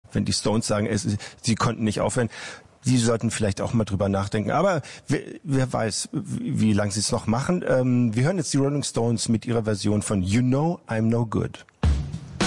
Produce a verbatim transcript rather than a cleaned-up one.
wenn die Stones sagen, es, sie konnten nicht aufhören. Die sollten vielleicht auch mal drüber nachdenken. Aber wer, wer weiß, wie, wie lange sie es noch machen. Ähm, wir hören jetzt die Rolling Stones mit ihrer Version von You Know I'm No Good.